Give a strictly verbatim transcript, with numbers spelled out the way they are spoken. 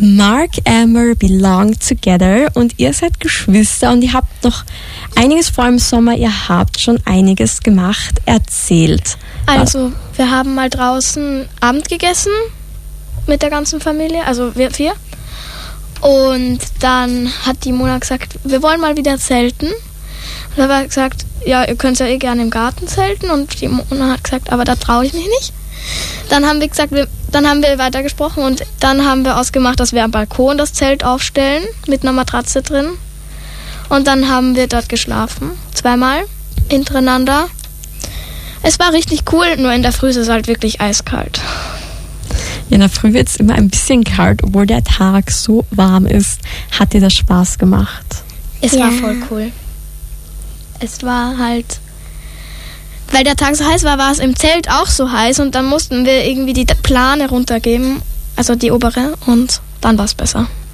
Mark Amber belong together und ihr seid Geschwister und ihr habt noch einiges vor im Sommer, ihr habt schon einiges gemacht, erzählt. Also, wir haben mal draußen Abend gegessen mit der ganzen Familie, also wir vier. Und dann hat die Mona gesagt, wir wollen mal wieder zelten. Und dann haben wir gesagt, ja, ihr könnt ja eh gerne im Garten zelten. Und die Mona hat gesagt, aber da traue ich mich nicht. Dann haben wir gesagt, wir, dann haben wir weitergesprochen und dann haben wir ausgemacht, dass wir am Balkon das Zelt aufstellen mit einer Matratze drin. Und dann haben wir dort geschlafen, zweimal hintereinander. Es war richtig cool, nur in der Früh ist es halt wirklich eiskalt. Ja, in der Früh wird es immer ein bisschen kalt, obwohl der Tag so warm ist. Hat dir das Spaß gemacht? Es Ja. war voll cool. Es war halt, weil der Tag so heiß war, war es im Zelt auch so heiß und dann mussten wir irgendwie die Plane runtergeben, also die obere, und dann war es besser.